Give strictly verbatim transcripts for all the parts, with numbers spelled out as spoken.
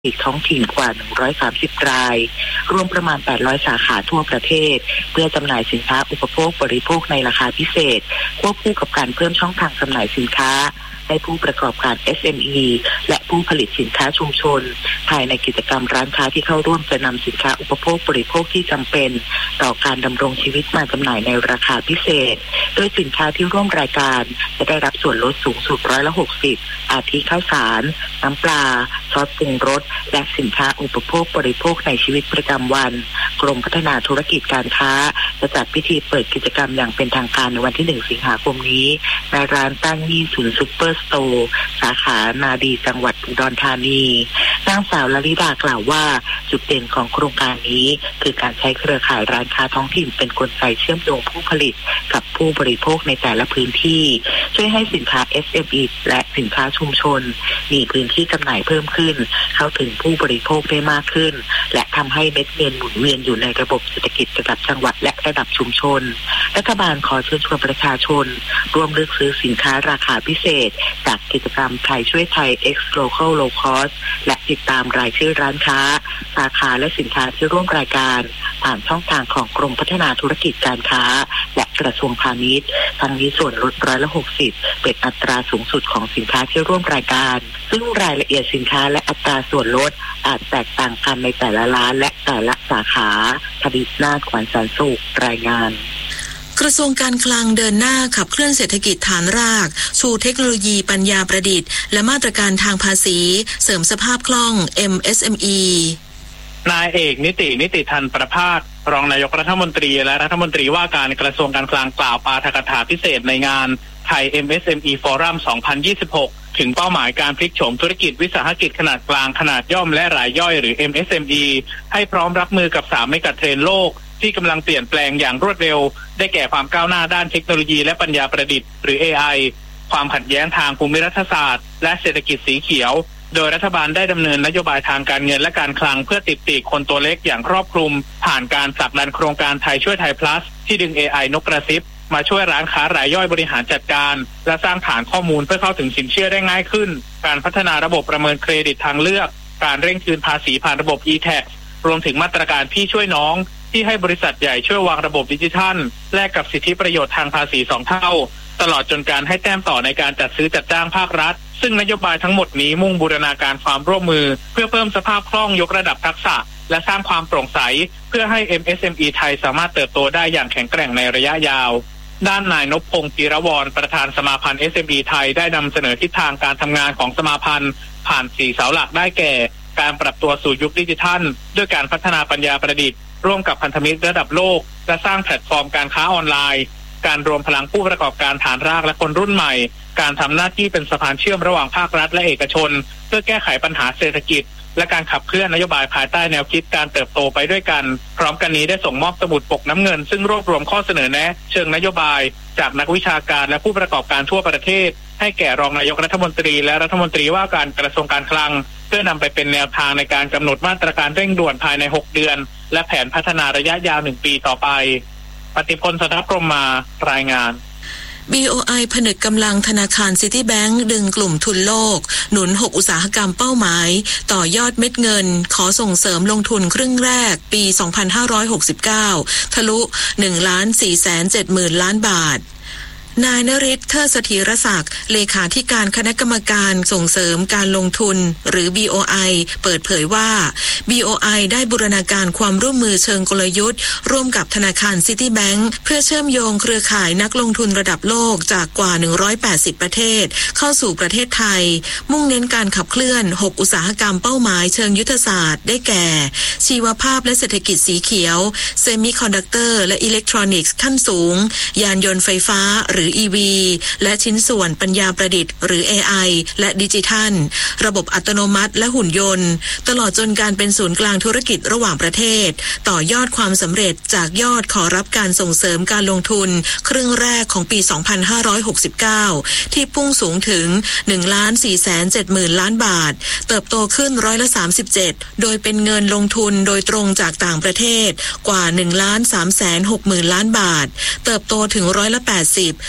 อีกท้องถิ่นกว่าหนึ่งร้อยสามสิบรายรวมประมาณแปดร้อยสาขาทั่วประเทศเพื่อจำหน่ายสินค้าอุปโภคบริโภคในราคาพิเศษควบคู่กับการเพิ่มช่องทางจำหน่ายสินค้าให้ผู้ประกอบการ เอส เอ็ม อี และผู้ผลิตสินค้าชุมชนภายในกิจกรรมร้านค้าที่เข้าร่วมจะนำสินค้าอุปโภคบริโภคที่จำเป็นต่อการดำรงชีวิตมาจำหน่ายในราคาพิเศษโดยสินค้าที่ร่วมรายการจะได้รับส่วนลดสูงสุดร้อยละหกสิบอาทิข้าวสารน้ำปลาซอสปรุงรสและสินค้าอุปโภคบริโภคในชีวิตประจำวันกรมพัฒนาธุรกิจการค้าจะจัดพิธีเปิดกิจกรรมอย่างเป็นทางการในวันที่หนึ่งสิงหาคมนี้ในร้านตั้งยี่ศูนย์ซุปเปอร์สโตร์สาขานาดีจังหวัดอุดรธานีนางสาวลลิดากล่าวว่าจุดเด่นของโครงการนี้คือการใช้เครือข่ายร้านค้าท้องถิ่นเป็นกลไกเชื่อมโยงผู้ผลิตกับผู้บริโภคในแต่ละพื้นที่ช่วยให้สินค้า เอส เอ็ม อี และสินค้าชุมชนมีพื้นที่จำหน่ายเพิ่มขึ้นเข้าถึงผู้บริโภคได้มากขึ้นและทำให้เม็ดเงินหมุนเวียนอยู่ในระบบเศรษฐกิจระดับจังหวัดและระดับชุมชนรัฐบาลขอเชิญชวนประชาชนร่วมเลือกซื้อสินค้าราคาพิเศษจากกิจกรรมไทยช่วยไทย X Local Low Cost และติดตามรายชื่อร้านค้าสาขาและสินค้าที่ร่วมรายการผ่านช่องทางของกรมพัฒนาธุรกิจการค้าและกระทรวงพาณิชย์ทั้งนี้ส่วนลดร้อยละหกสิบเป็นอัตราสูงสุดของสินค้าที่ร่วมรายการซึ่งรายละเอียดสินค้าและอัตราส่วนลดอาจแตกต่างกันในแต่ละร้านและแต่ละสาขาคดิษฐ์นาถ ขวัญแสนสุขรายงานกระทรวงการคลังเดินหน้าขับเคลื่อนเศรษฐกิจฐานรากสู่เทคโนโลยีปัญญาประดิษฐ์และมาตรการทางภาษีเสริมสภาพคล่อง เอ็ม เอส เอ็ม อีนายเอกนิตินิติทันประภาสรองนายกรัฐมนตรีและรัฐมนตรีว่าการกระทรวงการคลังกล่าวปาฐกถาพิเศษในงานไทย เอ็ม เอส เอ็ม อี Forum สองพันยี่สิบหกถึงเป้าหมายการพลิกโฉมธุรกิจวิสาหกิจขนาดกลางขนาดย่อมและรายย่อยหรือ เอ็ม เอส เอ็ม อี ให้พร้อมรับมือกับสามเมกะเทรนด์โลกที่กำลังเปลี่ยนแปลงอย่างรวดเร็วได้แก่ความก้าวหน้าด้านเทคโนโลยีและปัญญาประดิษฐ์หรือ เอ ไอ ความขัดแย้งทางภูมิรัฐศาสตร์และเศรษฐกิจสีเขียวโดยรัฐบาลได้ดำเนินนโยบายทางการเงินและการคลังเพื่อติดปีกคนตัวเล็กอย่างครอบคลุมผ่านการผลักดันโครงการไทยช่วยไทย plus ที่ดึง เอ ไอ นกกระซิบมาช่วยร้านค้ารายย่อยบริหารจัดการและสร้างฐานข้อมูลเพื่อเข้าถึงสินเชื่อได้ง่ายขึ้นการพัฒนาระบบประเมินเครดิตทางเลือกการเร่งคืนภาษีผ่านระบบ อี แท็กซ์ รวมถึงมาตรการพี่ช่วยน้องที่ให้บริษัทใหญ่ช่วยวางระบบดิจิทัลแลกกับสิทธิประโยชน์ทางภาษีสองเท่าตลอดจนการให้แต้มต่อในการจัดซื้อจัดจ้างภาครัฐซึ่งนโยบายทั้งหมดนี้มุ่งบูรณาการความร่วมมือเพื่อเพิ่มสภาพคล่องยกระดับทักษะและสร้างความโปร่งใสเพื่อให้ เอ็ม เอส เอ็ม อี ไทยสามารถเติบโตได้อย่างแข็งแกร่งในระยะยาวด้านนายนพพงศ์จิรวรประธานสมาพันธ์ เอส เอ็ม อี ไทยได้นำเสนอทิศทางการทำงานของสมาพันธ์ผ่านสี่เสาหลักได้แก่การปรับตัวสู่ยุคดิจิทัลด้วยการพัฒนาปัญญาประดิษฐ์ร่วมกับพันธมิตรระดับโลกและสร้างแพลตฟอร์มการค้าออนไลน์การรวมพลังผู้ประกอบการฐานรากและคนรุ่นใหม่การทำหน้าที่เป็นสะพานเชื่อมระหว่างภาครัฐและเอกชนเพื่อแก้ไขปัญหาเศรษฐกิจและการขับเคลื่อนนโยบายภายใต้แนวคิดการเติบโตไปด้วยกันพร้อมกันนี้ได้ส่งมอบสมุดปกน้ำเงินซึ่งรวบรวมข้อเสนอแนะเชิงนโยบายจากนักวิชาการและผู้ประกอบการทั่วประเทศให้แก่รองนายกรัฐมนตรีและรัฐมนตรีว่าการกระทรวงการคลังเพื่อนำไปเป็นแนวทางในการกำหนดมาตรการเร่งด่วนภายในหกเดือนและแผนพัฒนาระยะยาวหนึ่งปีต่อไปปฏิพล สนพรหมมารายงานบี โอ ไอ ผนึกกำลังธนาคารซิตี้แบงก์ดึงกลุ่มทุนโลกหนุนหกอุตสาหกรรมเป้าหมายต่อยอดเม็ดเงินขอส่งเสริมลงทุนครึ่งแรกปีสองพันห้าร้อยหกสิบเก้าทะลุ หนึ่งล้านสี่แสนเจ็ดหมื่น ล้านบาทนายนฤทธิ์เทิดเสถียรศักดิ์เลขาธิการคณะกรรมการส่งเสริมการลงทุนหรือ บี โอ ไอ เปิดเผยว่า บี โอ ไอ ได้บูรณาการความร่วมมือเชิงกลยุทธ์ร่วมกับธนาคารซิตี้แบงก์เพื่อเชื่อมโยงเครือข่ายนักลงทุนระดับโลกจากกว่าหนึ่งร้อยแปดสิบประเทศเข้าสู่ประเทศไทยมุ่งเน้นการขับเคลื่อนหกอุตสาหกรรมเป้าหมายเชิงยุทธศาสตร์ได้แก่ชีวภาพและเศรษฐกิจสีเขียวเซมิคอนดักเตอร์และอิเล็กทรอนิกส์ขั้นสูงยานยนต์ไฟฟ้าหรือ อี วี และชิ้นส่วนปัญญาประดิษฐ์หรือ เอ ไอ และดิจิทัลระบบอัตโนมัติและหุ่นยนต์ตลอดจนการเป็นศูนย์กลางธุรกิจระหว่างประเทศต่อยอดความสำเร็จจากยอดขอรับการส่งเสริมการลงทุนครึ่งแรกของปีสองพันห้าร้อยหกสิบเก้าที่พุ่งสูงถึง หนึ่งล้านสี่แสนเจ็ดหมื่น ล้านบาทเติบโตขึ้นร้อยละสามสิบเจ็ดโดยเป็นเงินลงทุนโดยตรงจากต่างประเทศกว่า หนึ่งล้านสามแสนหกหมื่น ล้านบาทเติบโตถึงร้อยละแปดสิบ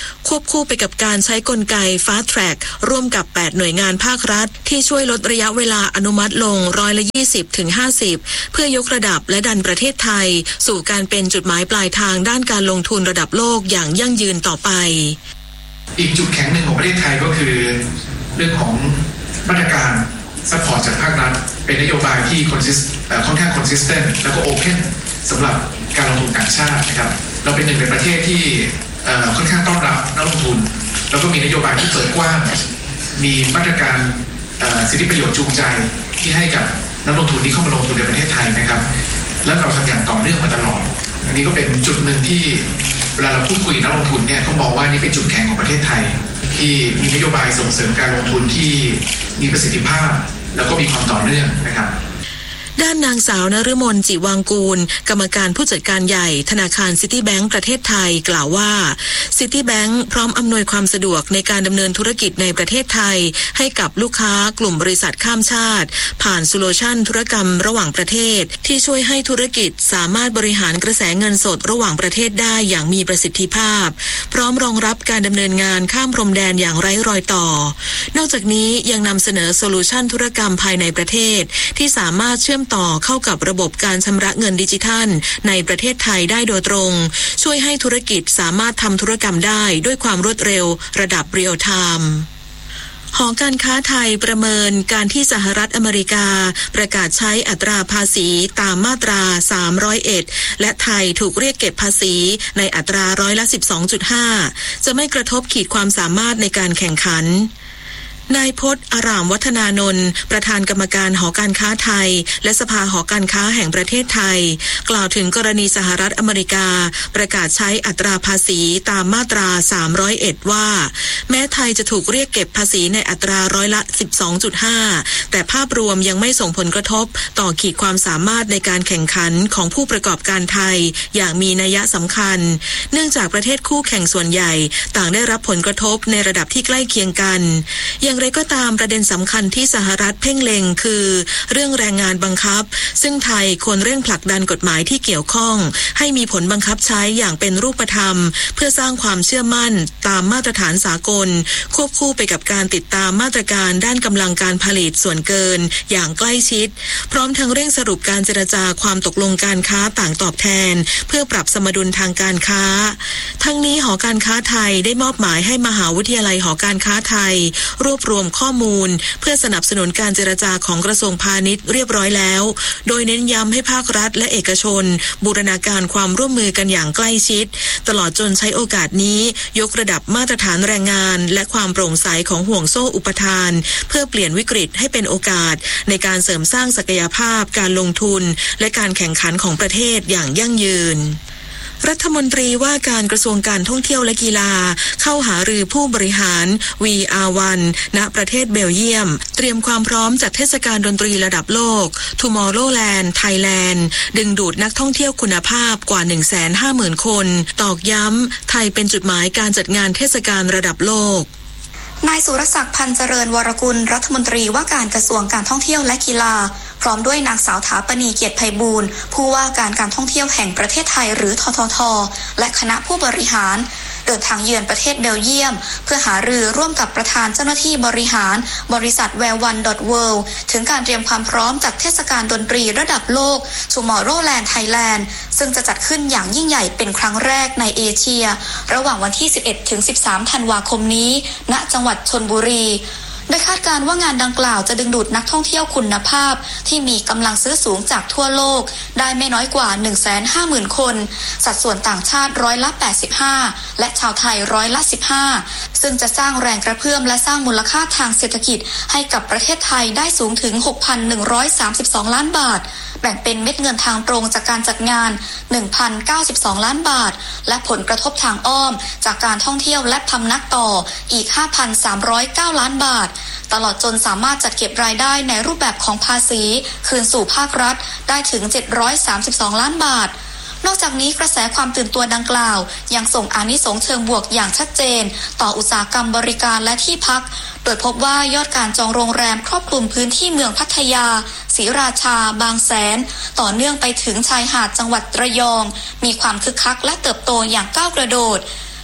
ควบคู่ไปกับการใช้กลไก Fast Track ร่วมกับแปดหน่วยงานภาครัฐที่ช่วยลดระยะเวลาอนุมัติลงร้อยละ ยี่สิบถึงห้าสิบ เพื่อยกระดับและดันประเทศไทยสู่การเป็นจุดหมายปลายทางด้านการลงทุนระดับโลกอย่างยั่งยืนต่อไปอีกจุดแข็งหนึ่งของประเทศไทยก็คือเรื่องของมาตรการซัพพอร์ตจากภาครัฐเป็นนโยบายที่ค่อนข้าง consistent แล้วก็ open สำหรับการลงทุนต่างชาตินะครับเราเป็นหนึ่งในประเทศที่ค่อนข้างต้อนรับนักลงทุนแล้วก็มีนโยบายที่เปิดกว้างมีมาตรการสิทธิประโยชน์จูงใจที่ให้กับนักลงทุนที่เข้ามาลงทุนในประเทศไทยนะครับและเราทำอย่างต่อเนื่องมาตลอดอันนี้ก็เป็นจุดหนึ่งที่เวลาเราพูดคุยนักลงทุนเนี่ยเขามองว่านี่เป็นจุดแข็งของประเทศไทยที่มีนโยบายส่งเสริมการลงทุนที่มีประสิทธิภาพแล้วก็มีความต่อเนื่องนะครับด้านนางสาวนฤมลจิวังกูลกรรมการผู้จัดการใหญ่ธนาคารซิตี้แบงก์ประเทศไทยกล่าวว่าซิตี้แบงก์พร้อมอำนวยความสะดวกในการดำเนินธุรกิจในประเทศไทยให้กับลูกค้ากลุ่มบริษัทข้ามชาติผ่านโซลูชันธุรกรรมระหว่างประเทศที่ช่วยให้ธุรกิจสามารถบริหารกระแสเงินสดระหว่างประเทศได้อย่างมีประสิทธิภาพพร้อมรองรับการดำเนินงานข้ามพรมแดนอย่างไร้รอยต่อนอกจากนี้ยังนำเสนอโซลูชันธุรกรรมภายในประเทศที่สามารถเชื่อมต่อเข้ากับระบบการชำระเงินดิจิทัลในประเทศไทยได้โดยตรงช่วยให้ธุรกิจสามารถทำธุรกรรมได้ด้วยความรวดเร็วระดับเรียลไทม์หอการค้าไทยประเมินการที่สหรัฐอเมริกาประกาศใช้อัตราภาษีตามมาตราสามร้อยเอ็ดและไทยถูกเรียกเก็บภาษีในอัตราร้อยละ สิบสองจุดห้า จะไม่กระทบขีดความสามารถในการแข่งขันนายพจน์อารามวัฒนานนท์ประธานกรรมการหอการค้าไทยและสภาหอการค้าแห่งประเทศไทยกล่าวถึงกรณีสหรัฐอเมริกาประกาศใช้อัตราภาษีตามมาตราสามร้อยเอ็ดว่าแม้ไทยจะถูกเรียกเก็บภาษีในอัตราร้อยละ สิบสองจุดห้า แต่ภาพรวมยังไม่ส่งผลกระทบต่อขีดความสามารถในการแข่งขันของผู้ประกอบการไทยอย่างมีนัยสำคัญเนื่องจากประเทศคู่แข่งส่วนใหญ่ต่างได้รับผลกระทบในระดับที่ใกล้เคียงกันอย่างไรก็ตามประเด็นสำคัญที่สหรัฐเพ่งเล็งคือเรื่องแรงงานบังคับซึ่งไทยควรเร่งผลักดันกฎหมายที่เกี่ยวข้องให้มีผลบังคับใช้อย่างเป็นรูปธรรมเพื่อสร้างความเชื่อมั่นตามมาตรฐานสากลควบคู่ไปกับการติดตามมาตรการด้านกำลังการผลิตส่วนเกินอย่างใกล้ชิดพร้อมทั้งเร่งสรุปการเจรจาความตกลงการค้าต่างตอบแทนเพื่อปรับสมดุลทางการค้าทั้งนี้หอการค้าไทยได้มอบหมายให้มหาวิทยาลัยหอการค้าไทยรวบรวมข้อมูลเพื่อสนับสนุนการเจรจาของกระทรวงพาณิชย์เรียบร้อยแล้วโดยเน้นย้ำให้ภาครัฐและเอกชนบูรณาการความร่วมมือกันอย่างใกล้ชิดตลอดจนใช้โอกาสนี้ยกระดับมาตรฐานแรงงานและความโปร่งใสของห่วงโซ่อุปทานเพื่อเปลี่ยนวิกฤตให้เป็นโอกาสในการเสริมสร้างศักยภาพการลงทุนและการแข่งขันของประเทศอย่างยั่งยืนรัฐมนตรีว่าการกระทรวงการท่องเที่ยวและกีฬาเข้าหารือผู้บริหาร วี อาร์ วัน ณ ประเทศเบลเยียมเตรียมความพร้อมจัดเทศกาลดนตรีระดับโลก Tomorrowland Thailand ดึงดูดนักท่องเที่ยวคุณภาพกว่า หนึ่งแสนห้าหมื่น คนตอกย้ำไทยเป็นจุดหมายการจัดงานเทศกาลระดับโลกนายสุรศักดิ์พันธ์เจริญวรกุลรัฐมนตรีว่าการกระทรวงการท่องเที่ยวและกีฬาพร้อมด้วยนางสาวถาปณีเกียรติไพบูลย์ผู้ว่าการการท่องเที่ยวแห่งประเทศไทยหรือททท.และคณะผู้บริหารเดินทางเยือนประเทศเบลเยียมเพื่อหารือร่วมกับประธานเจ้าหน้าที่บริหารบริษัท แวร์ วัน ดอท เวิลด์ ถึงการเตรียมความพร้อมจัดเทศกาลดนตรีระดับโลก Tomorrowland Thailand ซึ่งจะจัดขึ้นอย่างยิ่งใหญ่เป็นครั้งแรกในเอเชียระหว่างวันที่ สิบเอ็ดถึงสิบสาม ธันวาคมนี้ณจังหวัดชลบุรีโดยคาดการณ์ว่างานดังกล่าวจะดึงดูดนักท่องเที่ยวคุณภาพที่มีกำลังซื้อสูงจากทั่วโลกได้ไม่น้อยกว่า หนึ่งแสนห้าหมื่น คนสัดส่วนต่างชาติร้อยละแปดสิบห้าและชาวไทยร้อยละสิบห้าซึ่งจะสร้างแรงกระเพื่อมและสร้างมูลค่าทางเศรษฐกิจให้กับประเทศไทยได้สูงถึง หกพันหนึ่งร้อยสามสิบสอง ล้านบาทแบ่งเป็นเม็ดเงินทางตรงจากการจัดงาน หนึ่งพันเก้าสิบสอง ล้านบาทและผลกระทบทางอ้อมจากการท่องเที่ยวและพำนักต่ออีก ห้าพันสามร้อยเก้า ล้านบาทตลอดจนสามารถจัดเก็บรายได้ในรูปแบบของภาษีคืนสู่ภาครัฐได้ถึงเจ็ดร้อยสามสิบสอง ล้านบาทนอกจากนี้กระแสความตื่นตัวดังกล่าวยังส่งอานิสงส์เชิงบวกอย่างชัดเจนต่ออุตสาหกรรมบริการและที่พักโดยพบว่ายอดการจองโรงแรมครอบคลุมพื้นที่เมืองพัทยาศรีราชาบางแสนต่อเนื่องไปถึงชายหาดจังหวัดระยองมีความคึกคักและเติบโตอย่างก้าวกระโดด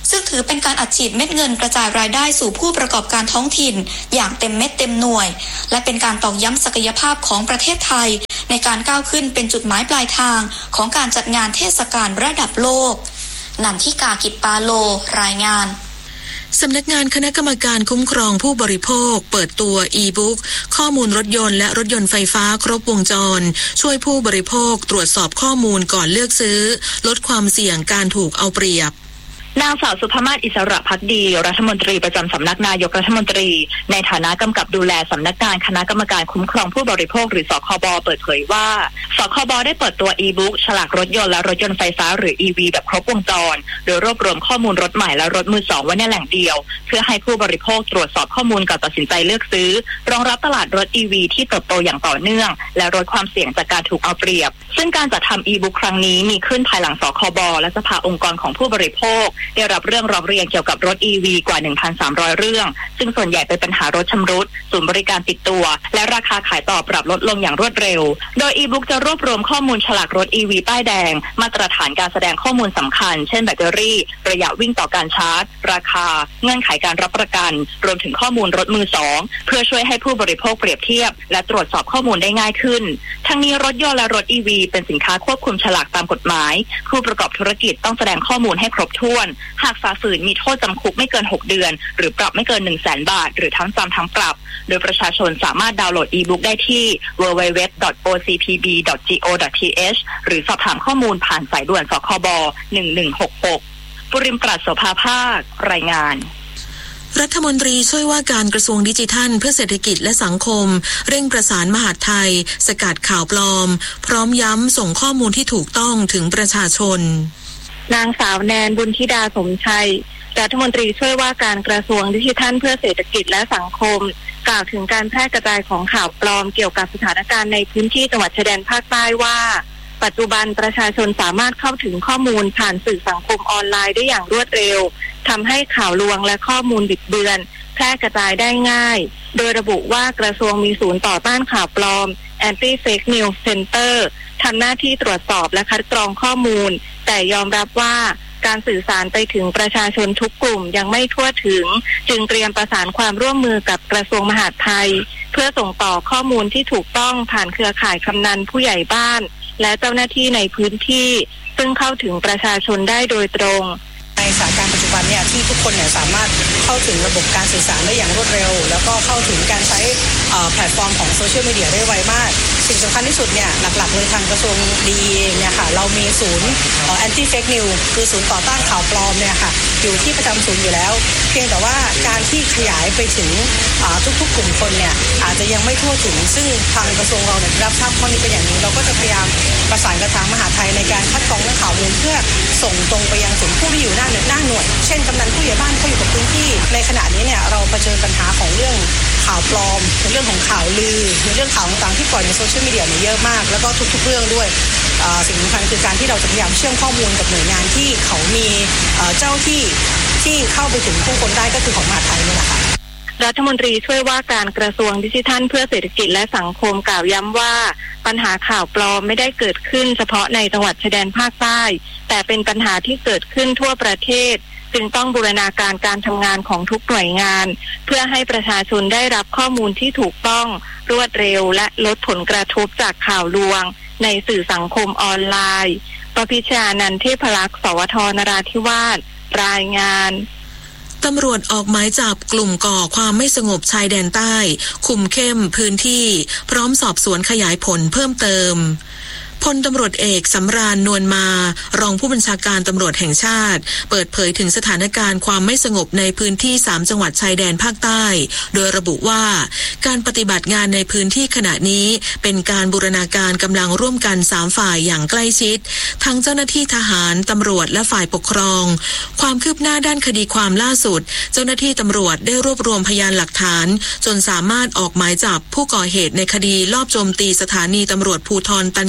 ซึ่งถือเป็นการอัดฉีดเม็ดเงินกระจายรายได้สู่ผู้ประกอบการท้องถิ่นอย่างเต็มเม็ดเต็มหน่วยและเป็นการตอกย้ำศักยภาพของประเทศไทยในการก้าวขึ้นเป็นจุดหมายปลายทางของการจัดงานเทศกาลระดับโลกนันทิกากิจปาโลรายงานสำนักงานคณะกรรมการคุ้มครองผู้บริโภคเปิดตัวอีบุ๊กข้อมูลรถยนต์และรถยนต์ไฟฟ้าครบวงจรช่วยผู้บริโภคตรวจสอบข้อมูลก่อนเลือกซื้อลดความเสี่ยงการถูกเอาเปรียบนางสาวสุภมาศอิสระภักดีรัฐมนตรีประจำสำนักนายกรัฐมนตรีในฐานะกำกับดูแลสำนักงานคณะกรรมการคุ้มครองผู้บริโภคหรือสคบเปิดเผยว่าสคบได้เปิดตัวอีบุ๊กฉลากรถยนต์และรถยนต์ไฟฟ้าหรือ อี วี แบบครบวงจรโดยรวบรวมข้อมูลรถใหม่และรถมือสองไว้ในแหล่งเดียวเพื่อให้ผู้บริโภคตรวจสอบข้อมูลก่อนตัดสินใจเลือกซื้อรองรับตลาดรถ อี วี ที่เติบโตอย่างต่อเนื่องและลดความเสี่ยงจากการถูกเอาเปรียบซึ่งการจัดทำอีบุ๊กครั้งนี้มีขึ้นภายหลังสคบและสภาองค์กรของผู้บริโภคได้รับเรื่องร้องเรียนเกี่ยวกับรถ อี วี กว่า หนึ่งพันสามร้อย เรื่องซึ่งส่วนใหญ่เป็นปัญหารถชำรุดศูนย์บริการติดตัวและราคาขายต่อปรับลดลงอย่างรวดเร็วโดยอีบุ๊กจะรวบรวมข้อมูลฉลากรถ อี วี ป้ายแดงมาตรฐานการแสดงข้อมูลสำคัญเช่นแบตเตอรี่ระยะวิ่งต่อการชาร์จราคาเงื่อนไขการรับประกันรวมถึงข้อมูลรถมือสองเพื่อช่วยให้ผู้บริโภคเปรียบเทียบและตรวจสอบข้อมูลได้ง่ายขึ้นทั้งนี้รถยนต์และรถ อี วี เป็นสินค้าควบคุมฉลากตามกฎหมายผู้ประกอบธุรกิจต้องแสดงข้อมูลให้ครบถ้วนหากฝ่าฝืนมีโทษจำคุกไม่เกินหกเดือนหรือปรับไม่เกิน หนึ่งแสน บาทหรือทั้งจำทั้งปรับโดยประชาชนสามารถดาวน์โหลดอีบุ๊กได้ที่ ดับเบิลยู ดับเบิลยู ดับเบิลยู ดอท โอ ซี พี บี ดอท จี โอ ดอท ที เอช หรือสอบถามข้อมูลผ่านสายด่วนสคบหนึ่งหนึ่งหกหกปุริมปราศโสภาภาครายงานรัฐมนตรีช่วยว่าการกระทรวงดิจิทัลเพื่อเศรษฐกิจและสังคมเร่งประสานมหาดไทยสกัดข่าวปลอมพร้อมย้ำส่งข้อมูลที่ถูกต้องถึงประชาชนนางสาวแนนบุญธิดาสมชัยรัฐมนตรีช่วยว่าการกระทรวงดิจิทัลเพื่อเศรษฐกิจและสังคมกล่าวถึงการแพร่กระจายของข่าวปลอมเกี่ยวกับสถานการณ์ในพื้นที่จังหวัดชายแดนภาคใต้ว่าปัจจุบันประชาชนสามารถเข้าถึงข้อมูลผ่านสื่อสังคมออนไลน์ได้อย่างรวดเร็วทำให้ข่าวลวงและข้อมูลบิดเบือนแพร่กระจายได้ง่ายโดยระบุว่ากระทรวงมีศูนย์ต่อต้านข่าวปลอม Anti Fake News Center ทำหน้าที่ตรวจสอบและคัดกรองข้อมูลแต่ยอมรับว่าการสื่อสารไปถึงประชาชนทุกกลุ่มยังไม่ทั่วถึงจึงเตรียมประสานความร่วมมือกับกระทรวงมหาดไทยเพื่อส่งต่อข้อมูลที่ถูกต้องผ่านเครือข่ายกำนันผู้ใหญ่บ้านและเจ้าหน้าที่ในพื้นที่ซึ่งเข้าถึงประชาชนได้โดยตรงในสถานการณ์ปัจจุบันเนี่ยที่ทุกคนเนี่ยสามารถเข้าถึงระบบการสื่อสารได้อย่างรวดเร็วแล้วก็เข้าถึงการใช้แพลตฟอร์มของโซเชียลมีเดียได้ไวมากสิ่งสำคัญที่สุดเนี่ยหลักๆเลยทางกระทรวงดีเองเนี่ยค่ะเรามีศูนย์แอนตี้เฟกนิวคือศูนย์ต่อต้านข่าวปลอมเนี่ยค่ะอยู่ที่ประจำศูนย์อยู่แล้วเพียงแต่ว่าการที่ขยายไปถึงทุกๆกลุ่มคนเนี่ยอาจจะยังไม่ทั่วถึงซึ่งทางกระทรวงเราเนี่ยรับทราบข้อนี้เป็นอย่างนี้เราก็จะพยายามประสานกับทางมหาดไทยในการคัดกรองและข่าวมูลเพื่อส่งตรงไปยังศูนย์ผู้ที่อยู่หน้าหน้าหน่วยเช่นกำนันผู้ใหญ่บ้านเขาอยู่กับพื้นที่ในขณะนี้เนี่ยเราเผชิญปัญหาของเรื่องข่าวปลอมในเรื่องของข่าวลือในเรื่องข่าวต่างๆที่ปล่อยในโซเชียลมีเดียเนี่ยเยอะมากแล้วก็ทุกๆเรื่องด้วยสิ่งสำคัญคือการที่เราจะพยายามเชื่อมข้อมูลกับหน่วยงานที่เขามีเจ้าที่ที่เข้าไปถึงผู้คนได้ก็คือของมหาดไทยนี่แหละค่ะรัฐมนตรีช่วยว่าการกระทรวงดิจิทัลเพื่อเศรษฐกิจและสังคมกล่าวย้ำว่าปัญหาข่าวปลอมไม่ได้เกิดขึ้นเฉพาะในจังหวัดชายแดนภาคใต้แต่เป็นปัญหาที่เกิดขึ้นทั่วประเทศจึงต้องบูรณาการการทำงานของทุกหน่วยงานเพื่อให้ประชาชนได้รับข้อมูลที่ถูกต้องรวดเร็วและลดผลกระทบจากข่าวลวงในสื่อสังคมออนไลน์ประพิชานันท์เทพลักษณ์สวทนราธิวาสรายงานตำรวจออกหมายจับกลุ่มก่อความไม่สงบชายแดนใต้คุมเข้มพื้นที่พร้อมสอบสวนขยายผลเพิ่มเติมพลตำรวจเอกสำราญนวลมารองผู้บัญชาการตำรวจแห่งชาติเปิดเผยถึงสถานการณ์ความไม่สงบในพื้นที่สามจังหวัดชายแดนภาคใต้โดยระบุว่าการปฏิบัติงานในพื้นที่ขณะนี้เป็นการบูรณาการกำลังร่วมกันสามฝ่ายอย่างใกล้ชิดทั้งเจ้าหน้าที่ทหารตำรวจและฝ่ายปกครองความคืบหน้าด้านคดีความล่าสุดเจ้าหน้าที่ตำรวจได้รวบรวมพยานหลักฐานจนสามารถออกหมายจับผู้ก่อเหตุในคดีลอบโจมตีสถานีตำรวจภูธรตันหยงได้แล้ว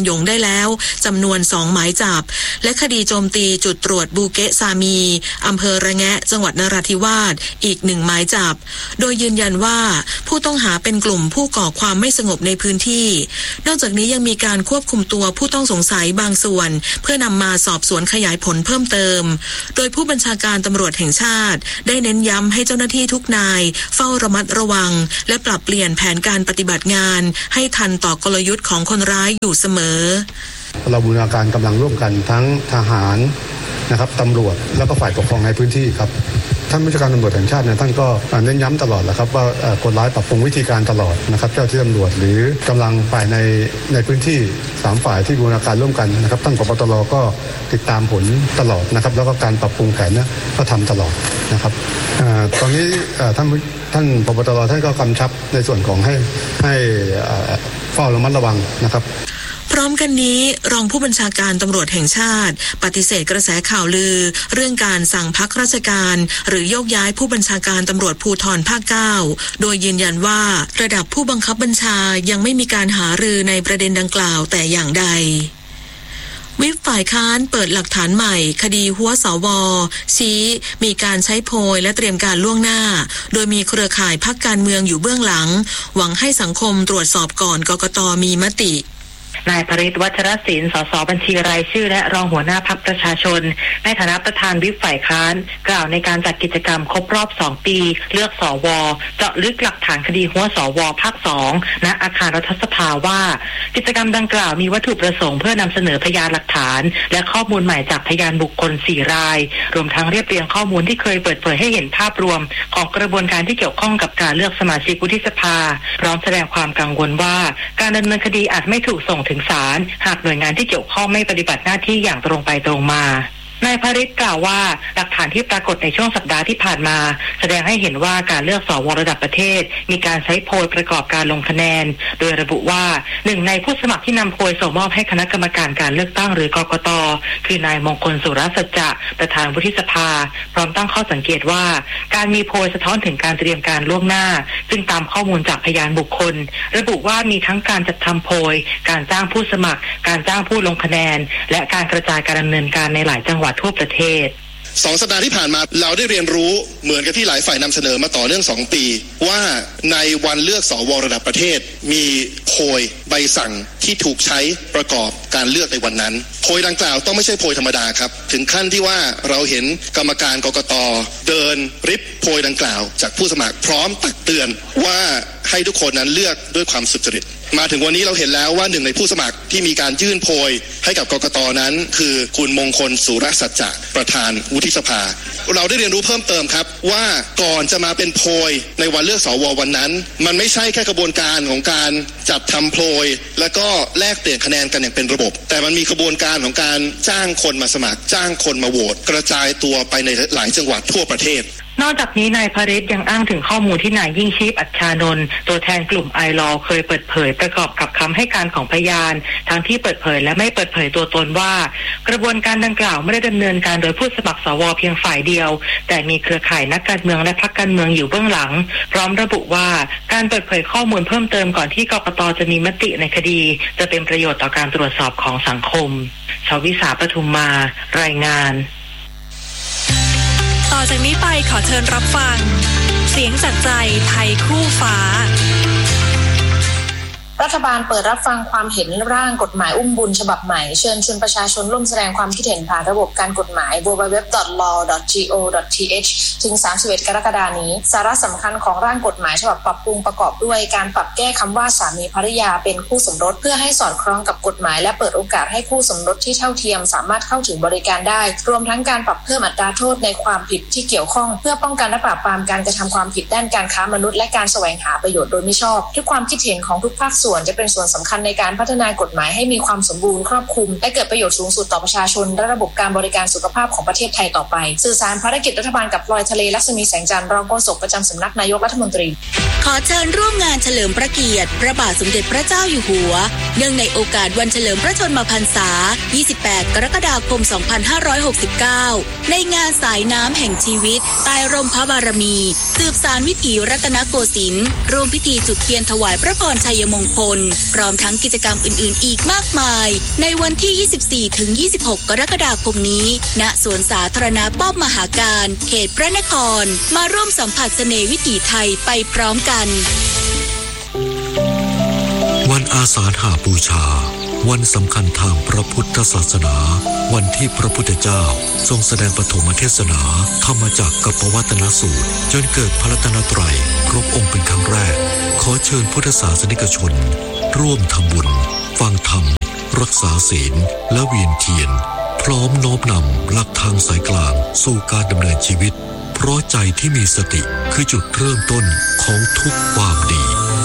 แล้วจำนวนสองหมายจับและคดีโจมตีจุดตรวจบูเกะซามีอำเภอระแงะจังหวัดนราธิวาสอีกหนึ่งหมายจับโดยยืนยันว่าผู้ต้องหาเป็นกลุ่มผู้ก่อความไม่สงบในพื้นที่นอกจากนี้ยังมีการควบคุมตัวผู้ต้องสงสัยบางส่วนเพื่อนำมาสอบสวนขยายผลเพิ่มเติมโดยผู้บัญชาการตำรวจแห่งชาติได้เน้นย้ำให้เจ้าหน้าที่ทุกนายเฝ้าระมัดระวังและปรับเปลี่ยนแผนการปฏิบัติงานให้ทันต่อกลยุทธ์ของคนร้ายอยู่เสมอเราบูรณาการกำลังร่วมกันทั้งทหารนะครับตำรวจแล้วก็ฝ่ายปกครองในพื้นที่ครับท่านผู้บัญชาการตำรวจแห่งชาติเนี่ยท่านก็เน้นย้ำตลอดแหละครับว่าคนร้ายปรับปรุงวิธีการตลอดนะครับเจ้าที่ตำรวจหรือกำลังฝ่ายในในพื้นที่สามฝ่ายที่บูรณาการร่วมกันนะครับท่านผบ.ตร.ก็ติดตามผลตลอดนะครับแล้วก็การปรับปรุงแผนเนี่ยก็ทำตลอดนะครับตอนนี้ท่านท่านผบ.ตร.ท่านก็กำชับในส่วนของให้ให้เฝ้าระมัดระวังนะครับพร้อมกันนี้รองผู้บัญชาการตำรวจแห่งชาติปฏิเสธกระแสข่าวลือเรื่องการสั่งพักราชการหรือโยกย้ายผู้บัญชาการตำรวจภูธรภาคเก้าโดยยืนยันว่าระดับผู้บังคับบัญชายังไม่มีการหารือในประเด็นดังกล่าวแต่อย่างใดวิปฝ่ายค้านเปิดหลักฐานใหม่คดีหัวสวชี้มีการใช้โพยและเตรียมการล่วงหน้าโดยมีเครือข่ายพรรคการเมืองอยู่เบื้องหลังหวังให้สังคมตรวจสอบก่อนกกต.มีมตินายปริศวัชรศิลป์ สส บัญชีรายชื่อและรองหัวหน้าพรรคประชาชนในฐานะประธานวิปฝ่ายค้านกล่าวในการจัดกิจกรรมครบรอบสองปีเลือกสวเจาะลึกหลักฐานคดีหัวสวภาคสองณอาคารรัฐสภาว่ากิจกรรมดังกล่าวมีวัตถุประสงค์เพื่อนำเสนอพยานหลักฐานและข้อมูลใหม่จากพยานบุคคลสี่รายรวมทั้งเรียบเรียงข้อมูลที่เคยเปิดเผยให้เห็นภาพรวมของกระบวนการที่เกี่ยวข้องกับการเลือกสมาชิกวุฒิสภาพร้อมแสดงความกังวลว่าการดำเนินคดีอาจไม่ถูกส่งถึงศาลหากหน่วยงานที่เกี่ยวข้องไม่ปฏิบัติหน้าที่อย่างตรงไปตรงมานายภริษกล่าวว่าหลักฐานที่ปรากฏในช่วงสัปดาห์ที่ผ่านมาแสดงให้เห็นว่าการเลือกสวระดับประเทศมีการใช้โพยประกอบการลงคะแนนโดยระบุว่าหนึ่งในผู้สมัครที่นำโพยส่งมอบให้คณะกรรมการการเลือกตั้งหรือกกต.คือนายมงคลสุรสัจจะประธานวุฒิสภาพร้อมตั้งข้อสังเกตว่าการมีโพยสะท้อนถึงการเตรียมการล่วงหน้าซึ่งตามข้อมูลจากพยานบุคคลระบุว่ามีทั้งการจัดทำโพยการจ้างผู้สมัครการจ้างผู้ลงคะแนนและการกระจายการดำเนินการในหลายจังหวัดทั่วประเทศสองสัปดาห์ที่ผ่านมาเราได้เรียนรู้เหมือนกับที่หลายฝ่ายนำเสนอมาต่อเนื่องสองปีว่าในวันเลือกสวระดับประเทศมีโพยใบสั่งที่ถูกใช้ประกอบการเลือกในวันนั้นโพยดังกล่าวต้องไม่ใช่โพยธรรมดาครับถึงขั้นที่ว่าเราเห็นกรรมการกกต.เดินริบโพยดังกล่าวจากผู้สมัครพร้อมตักเตือนว่าให้ทุกคนนั้นเลือกด้วยความสุจริตมาถึงวันนี้เราเห็นแล้วว่าหนึ่งในผู้สมัครที่มีการยื่นโพยให้กับกกต.นั้นคือคุณมงคลสุรสัจจะประธานวุฒิสภาเราได้เรียนรู้เพิ่มเติมครับว่าก่อนจะมาเป็นโพยในวันเลือกสววันนั้นมันไม่ใช่แค่กระบวนการของการจัดทำโพยแล้วก็แลกเปลี่ยนคะแนนกันอย่างเป็นระบบแต่มันมีกระบวนการของการจ้างคนมาสมัครจ้างคนมาโหวตกระจายตัวไปในหลายจังหวัดทั่วประเทศนอกจากนี้นายภริษยังอ้างถึงข้อมูลที่นายยิ่งชีพอัชชานนท์ตัวแทนกลุ่มไอลอเคยเปิดเผยประกอบกับคำให้การของพยานทั้งที่เปิดเผยและไม่เปิดเผยตัวตนว่ากระบวนการดังกล่าวไม่ได้ดำเนินการโดยผู้สมัครสวเพียงฝ่ายเดียวแต่มีเครือข่ายนักการเมืองและพรรคการเมืองอยู่เบื้องหลังพร้อมระบุว่าการเปิดเผยข้อมูลเพิ่มเติมก่อนที่กกต.จะมีมติในคดีจะเป็นประโยชน์ต่อการตรวจสอบของสังคมชวิสาปทุมมารายงานต่อจากนี้ไปขอเชิญรับฟังเสียงจากใจไทยคู่ฟ้ารัฐบาลเปิดรับฟังความเห็นร่างกฎหมายอุ้มบุญฉบับใหม่เชิญชวนประชาชนร่วมแสดงความคิดเห็นผ่านระบบการกฎหมาย ดับเบิลยู ดับเบิลยู ดับเบิลยู ดอท ลอว์ ดอท จี โอ ดอท ที เอช ถึงสามสิบเอ็ดกรกฎาคมนี้สาระสำคัญของร่างกฎหมายฉบับปรับปรุงประกอบด้วยการปรับแก้คำว่าสามีภริยาเป็นคู่สมรสเพื่อให้สอดคล้องกับกฎหมายและเปิดโอกาสให้คู่สมรสที่เท่าเทียมสามารถเข้าถึงบริการได้รวมทั้งการปรับเพิ่มอัตราโทษในความผิดที่เกี่ยวข้องเพื่อป้องกันและปราบปรามการกระทำความผิดด้านการค้ามนุษย์และการแสวงหาประโยชน์โดยมิชอบทุกความคิดเห็นของทุกภาคส่วนจะเป็นส่วนสำคัญในการพัฒนากฎหมายให้มีความสมบูรณ์ครอบคลุมและเกิดประโยชน์สูงสุดต่อประชาชนและระบบการบริการสุขภาพของประเทศไทยต่อไปสื่อสารภารกิจรัฐบาลกับพลอยทะเลลักษมีแสงจันทร์รองโฆษกประจำสำนักนายกรัฐมนตรีขอเชิญร่วมงานเฉลิมพระเกียรติพระบาทสมเด็จพระเจ้าอยู่หัวเนื่องในโอกาสวันเฉลิมพระชนมพรรษายี่สิบแปดกรกฎาคมสองพันห้าร้อยหกสิบเก้าในงานสายน้ำแห่งชีวิตใต้ร่มพระบารมีสืบสานวิถีรัตนโกสินทร์ร่วมพิธีจุดเทียนถวายพระพรชัยมงคลพร้อมทั้งกิจกรรมอื่นๆอีกมากมายในวันที่ ยี่สิบสี่ถึงยี่สิบหก กรกฎาคมนี้ณสวนสาธารณะป้อมมหาการเขตพระนครมาร่วมสัมผัสเสน่ห์วิถีไทยไปพร้อมกันวันอาสาฬหบูชาวันสำคัญทางพระพุทธศาสนาวันที่พระพุทธเจ้าทรงแสดงปฐมเทศนาธรรมจักรกับปวัตนสูตรจนเกิดพระรัตนตรัยครบองค์เป็นครั้งแรกขอเชิญพุทธศาสนิกชนร่วมทำบุญฟังธรรมรักษาศีลและเวียนเทียนพร้อมโน้มนำหลักทางสายกลางสู่การดำเนินชีวิตเพราะใจที่มีสติคือจุดเริ่มต้นของทุกความดี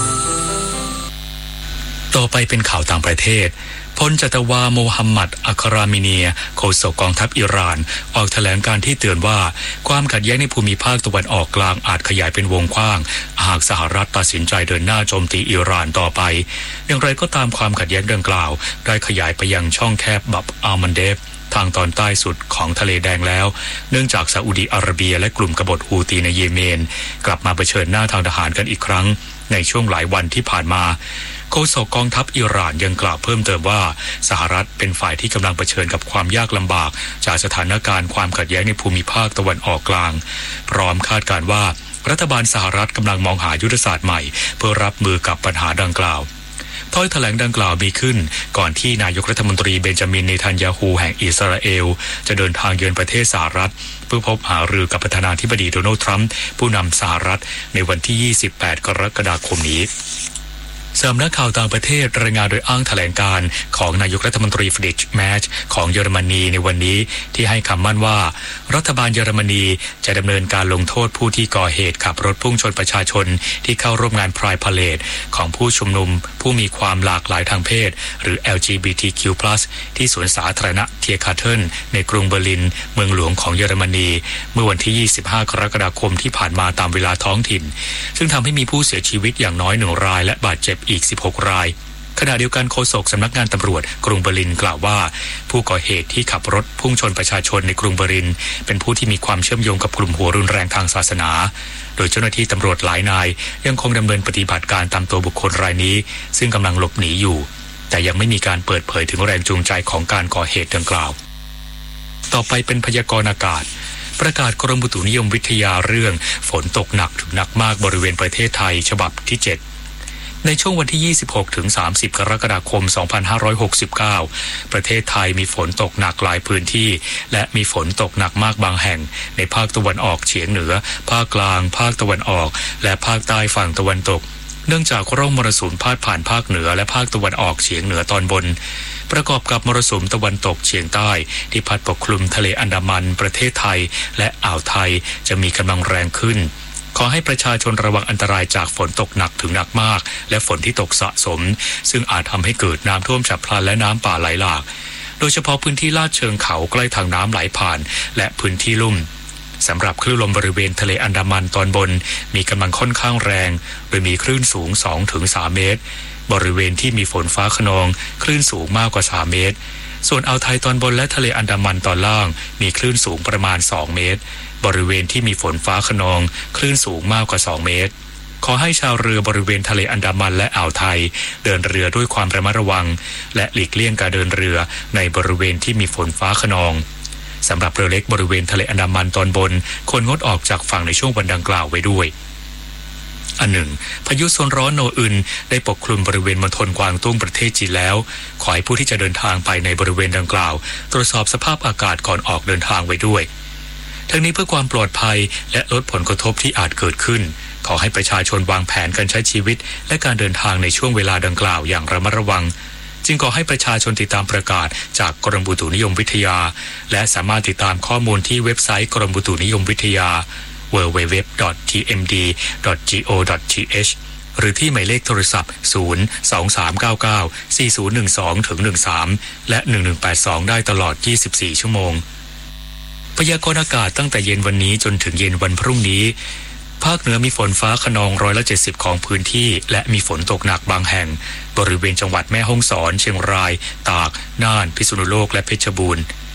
ต่อไปเป็นข่าวต่างประเทศพลจัตวาโมฮัมหมัดอัครามิเนียโฆษกกองทัพอิหร่านออกแถลงการที่เตือนว่าความขัดแย้งในภูมิภาคตะวันออกกลางอาจขยายเป็นวงกว้างหากสหรัฐตัดสินใจเดินหน้าโจมตีอิหร่านต่อไปอย่างไรก็ตามความขัดแย้งดังกล่าวได้ขยายไปยังช่องแคบบับอัลมันเดฟทางตอนใต้สุดของทะเลแดงแล้วเนื่องจากซาอุดีอาระเบียและกลุ่มกบฏฮูตีในเยเมนกลับมาเผชิญหน้าทางทหารกันอีกครั้งในช่วงหลายวันที่ผ่านมาโฆษกกองทัพอิหร่านยังกล่าวเพิ่มเติมว่าสหรัฐเป็นฝ่ายที่กำลังเผชิญกับความยากลำบากจากสถานการณ์ความขัดแย้งในภูมิภาคตะวันออกกลางพร้อมคาดการณ์ว่ารัฐบาลสหรัฐกำลังมองหายุทธศาสตร์ใหม่เพื่อรับมือกับปัญหาดังกล่าวถ้อยแถลงดังกล่าวมีขึ้นก่อนที่นายกรัฐมนตรีเบนจามินเนทันยาฮูแห่งอิสราเอลจะเดินทางเยือนประเทศสหรัฐเพื่อพบหารือกับประธานาธิบดีโดนัลด์ทรัมป์ผู้นำสหรัฐในวันที่ยี่สิบแปดกรกฎาคมนี้สำนักข่าวต่างประเทศรายงานโดยอ้างแถลงการของนายกรัฐมนตรีฟริดริชแมชของเยอรมนีในวันนี้ที่ให้คำมั่นว่ารัฐบาลเยอรมนีจะดำเนินการลงโทษผู้ที่ก่อเหตุขับรถพุ่งชนประชาชนที่เข้าร่วมงาน Pride Parade ของผู้ชุมนุมผู้มีความหลากหลายทางเพศหรือ แอล จี บี ที คิว พลัส ที่สวนสาธารณะเทียคาเทิลในกรุงเบอร์ลินเมืองหลวงของเยอรมนีเมื่อวันที่ยี่สิบห้ากรกฎาคมที่ผ่านมาตามเวลาท้องถิ่นซึ่งทำให้มีผู้เสียชีวิตอย่างน้อยหนึ่งรายและบาดเจ็บอีกสิบหกรายขณะเดียวกันโฆษกสำนักงานตำรวจกรุงเบอร์ลินกล่าวว่าผู้ก่อเหตุที่ขับรถพุ่งชนประชาชนในกรุงเบอร์ลินเป็นผู้ที่มีความเชื่อมโยงกับกลุ่มหัวรุนแรงทางศาสนาโดยเจ้าหน้าที่ตำรวจหลายนายยังคงดำเนินปฏิบัติการตามตัวบุคคลรายนี้ซึ่งกำลังหลบหนีอยู่แต่ยังไม่มีการเปิดเผยถึงแรงจูงใจของการก่อเหตุดังกล่าวต่อไปเป็นพยากรณ์อากาศประกาศกรมอุตุนิยมวิทยาเรื่องฝนตกหนักถึงหนักมากบริเวณประเทศไทยฉบับที่เจ็ดในช่วงวันที่ยี่สิบหกถึงสามสิบกรกฎาคมสองพันห้าร้อยหกสิบเก้าประเทศไทยมีฝนตกหนักหลายพื้นที่และมีฝนตกหนักมากบางแห่งในภาคตะวันออกเฉียงเหนือภาคกลางภาคตะวันออกและภาคใต้ฝั่งตะวันตกเนื่องจากร่องมรสุมพาดผ่านภาคเหนือและภาคตะวันออกเฉียงเหนือตอนบนประกอบกับมรสุมตะวันตกเฉียงใต้ที่พัดปกคลุมทะเลอันดามันประเทศไทยและอ่าวไทยจะมีกำลังแรงขึ้นขอให้ประชาชนระวังอันตรายจากฝนตกหนักถึงหนักมากและฝนที่ตกสะสมซึ่งอาจทำให้เกิดน้ำท่วมฉับพลันและน้ำป่าไหลหลากโดยเฉพาะพื้นที่ลาดเชิงเขาใกล้ทางน้ำไหลผ่านและพื้นที่ลุ่มสำหรับคลื่นลมบริเวณทะเลอันดามันตอนบนมีกำลังค่อนข้างแรงโดยมีคลื่นสูง สองถึงสาม เมตรบริเวณที่มีฝนฟ้าคะนองคลื่นสูงมากกว่าสามเมตรส่วนอ่าวไทยตอนบนและทะเลอันดามันตอนล่างมีคลื่นสูงประมาณสองเมตรบริเวณที่มีฝนฟ้าคะนองคลื่นสูงมากกว่าสองเมตรขอให้ชาวเรือบริเวณทะเลอันดามันและอ่าวไทยเดินเรือด้วยความระมัดระวังและหลีกเลี่ยงการเดินเรือในบริเวณที่มีฝนฟ้าคะนองสำหรับเรือเล็กบริเวณทะเลอันดามันตอนบนควรงดออกจากฝั่งในช่วงวันดังกล่าวไว้ด้วยอันหนึ่งพายุโซนร้อนโนอึนได้ปกคลุมบริเวณมณฑลกวางตุ้งประเทศจีนแล้วขอให้ผู้ที่จะเดินทางไปในบริเวณดังกล่าวตรวจสอบสภาพอากาศก่อนออกเดินทางไว้ด้วยทั้งนี้เพื่อความปลอดภัยและลดผลกระทบที่อาจเกิดขึ้นขอให้ประชาชนวางแผนการใช้ชีวิตและการเดินทางในช่วงเวลาดังกล่าวอย่างระมัดระวังจึงขอให้ประชาชนติดตามประกาศจากกรมอุตุนิยมวิทยาและสามารถติดตามข้อมูลที่เว็บไซต์กรมอุตุนิยมวิทยา ดับเบิลยู ดับเบิลยู ดับเบิลยู ดอท ที เอ็ม ดี ดอท จี โอ ดอท ที เอช หรือที่หมายเลขโทรศัพท์ศูนย์ สอง สาม เก้า เก้า สี่ ศูนย์ หนึ่ง สอง หนึ่ง สามและหนึ่ง หนึ่ง แปด สองได้ตลอดยี่สิบสี่ชั่วโมงพยากรณ์อากาศตั้งแต่เย็นวันนี้จนถึงเย็นวันพรุ่งนี้ภาคเหนือมีฝนฟ้าคะนองร้อยละเจ็ดสิบของพื้นที่และมีฝนตกหนักบางแห่งบริเวณจังหวัดแม่ฮ่องสอนเชียงรายตากน่านพิษณุโลกและเพชรบูรณ์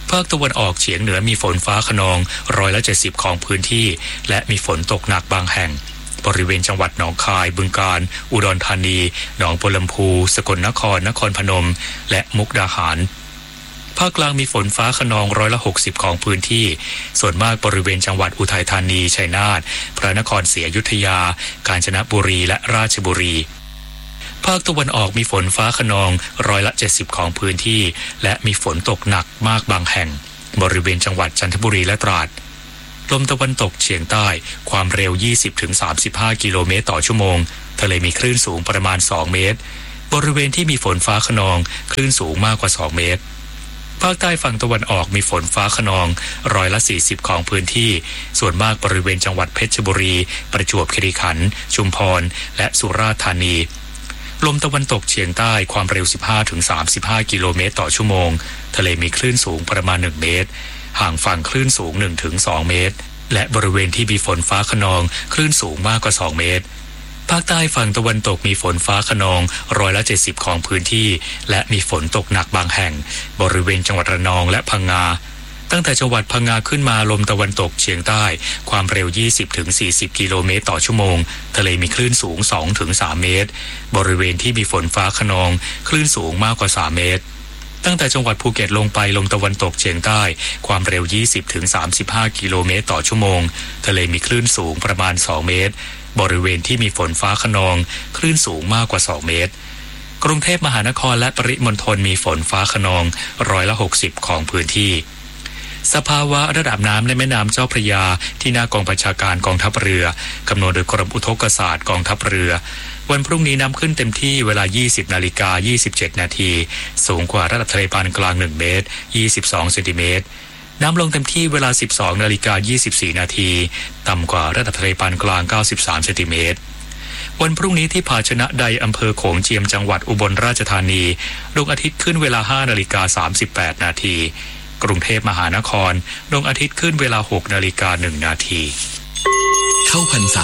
ภาคตะวันออกเฉียงเหนือมีฝนฟ้าคะนองร้อยละเจ็ดสิบของพื้นที่และมีฝนตกหนักบางแห่งบริเวณจังหวัดหนองคายบึงกาฬอุดรธานีหนองบัวลำพูสกลนครนครพนมและมุกดาหารภาคกลางมีฝนฟ้าคะนองร้อยละหกสิบของพื้นที่ส่วนมากบริเวณจังหวัดอุทัยธานีชัยนาทพระนครศรีอยุธยากาญจนบุรีและราชบุรีภาคตะวันออกมีฝนฟ้าคะนองร้อยละเจ็ดสิบของพื้นที่และมีฝนตกหนักมากบางแห่งบริเวณจังหวัดจันทบุรีและตราดลมตะวันตกเฉียงใต้ความเร็ว ยี่สิบถึงสามสิบห้า กิโลเมตรต่อชั่วโมงทะเลมีคลื่นสูงประมาณสองเมตรบริเวณที่มีฝนฟ้าคะนองคลื่นสูงมากกว่าสองเมตรภาคใต้ฝั่งตะวันออกมีฝนฟ้าคะนองร้อยละสี่สิบของพื้นที่ส่วนมากบริเวณจังหวัดเพชรบุรีประจวบคีรีขันธ์ชุมพรและสุราษฎร์ธานีลมตะวันตกเฉียงใต้ความเร็ว สิบห้าถึงสามสิบห้า กิโลเมตรต่อชั่วโมงทะเลมีคลื่นสูงประมาณหนึ่งเมตรห่างฝั่งคลื่นสูง หนึ่งถึงสอง เมตรและบริเวณที่มีฝนฟ้าคะนองคลื่นสูงมากกว่าสองเมตรภาคใต้ฝั่งตะวันตกมีฝนฟ้าคะนองร้อยละเจ็ดสิบของพื้นที่และมีฝนตกหนักบางแห่งบริเวณจังหวัดระนองและพังงาตั้งแต่จังหวัดพังงาขึ้นมาลมตะวันตกเฉียงใต้ความเร็ว ยี่สิบถึงสี่สิบ กิโลเมตรต่อชั่วโมงทะเลมีคลื่นสูง สองถึงสาม เมตรบริเวณที่มีฝนฟ้าคะนองคลื่นสูงมากกว่าสามเมตรตั้งแต่จังหวัดภูเก็ตลงไปลมตะวันตกเฉียงใต้ความเร็ว ยี่สิบถึงสามสิบห้า กิโลเมตรต่อชั่วโมงทะเลมีคลื่นสูงประมาณสองเมตรบริเวณที่มีฝนฟ้าคะนองคลื่นสูงมากกว่าสองเมตรกรุงเทพมหานครและปริมณฑลมีฝนฟ้าคะนองร้อยละหกสิบของพื้นที่สภาวะระดับน้ำในแม่น้ำเจ้าพระยาที่หน้ากองบัญชาการกองทัพเรือกำหนดโดยกรมอุทกศาสตร์กองทัพเรือวันพรุ่งนี้น้ำขึ้นเต็มที่เวลา ยี่สิบนาฬิกายี่สิบเจ็ดนาทีสูงกว่าระดับทะเลปานกลางหนึ่งเมตรยี่สิบสองเซนติเมตรน้ำลงเต็มที่เวลา สิบสองนาฬิกายี่สิบสี่นาทีต่ำกว่าระดับทะเลปานกลางเก้าสิบสามเซนติเมตรวันพรุ่งนี้ที่ภาชนะใดอำเภอโขงเจียมจังหวัดอุบลราชธานีดวงอาทิตย์ขึ้นเวลา ห้านาฬิกาสามสิบแปดนาทีกรุงเทพมหานครดวงอาทิตย์ขึ้นเวลา หกนาฬิกาหนึ่งนาทีเข้าพรรษา